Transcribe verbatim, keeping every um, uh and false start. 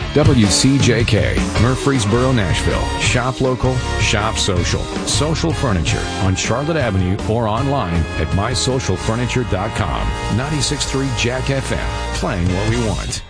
W C J K, Murfreesboro, Nashville. Shop local, shop social. Social Furniture on Charlotte Avenue or online at my social furniture dot com. ninety-six point three Jack F M, playing what we want.